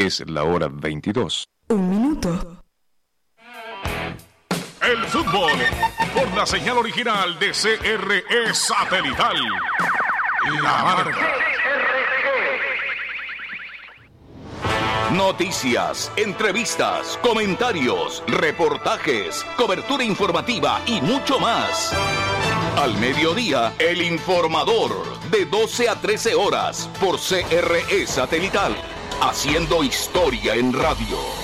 Es la hora 22. 1 minuto. El fútbol por la señal original de CRE Satelital. La Marca. Noticias, entrevistas, comentarios, reportajes, cobertura informativa y mucho más. Al mediodía, El Informador, de 12 a 13 horas, por CRE Satelital, haciendo historia en radio.